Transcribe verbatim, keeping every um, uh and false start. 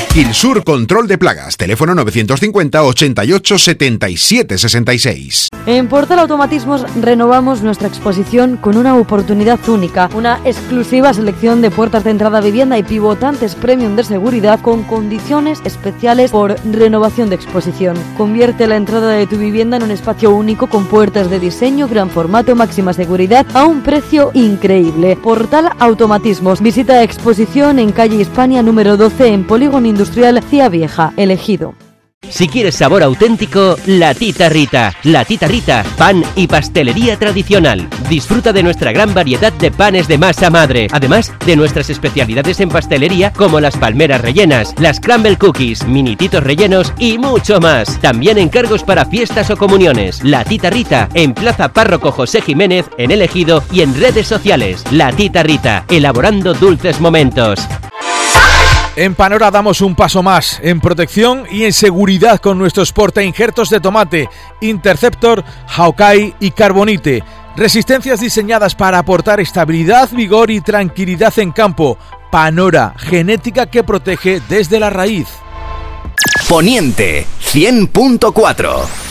Quilsur Control de Plagas, teléfono novecientos cincuenta, ochenta y ocho, setenta y siete, sesenta y seis. En Portal Automatismos renovamos nuestra exposición con una oportunidad única, una exclusiva selección de puertas de entrada a vivienda y pivotantes premium de seguridad con condiciones especiales por renovación de exposición. Convierte la entrada de tu vivienda en un espacio único con puertas de diseño, gran formato, máxima seguridad a un precio increíble. Portal Automatismos. Visita exposición en calle Hispania número doce en Polígono Industrial Cía Vieja, Elegido. Si quieres sabor auténtico, La Tita Rita. La Tita Rita, pan y pastelería tradicional. Disfruta de nuestra gran variedad de panes de masa madre, además de nuestras especialidades en pastelería como las palmeras rellenas, las crumble cookies, minititos rellenos y mucho más. También encargos para fiestas o comuniones. La Tita Rita, en Plaza Párroco José Jiménez, en El Ejido y en redes sociales. La Tita Rita, elaborando dulces momentos. En Panora damos un paso más en protección y en seguridad con nuestros portainjertos de tomate, Interceptor, Hawkeye y Carbonite. Resistencias diseñadas para aportar estabilidad, vigor y tranquilidad en campo. Panora, genética que protege desde la raíz. Poniente cien punto cuatro.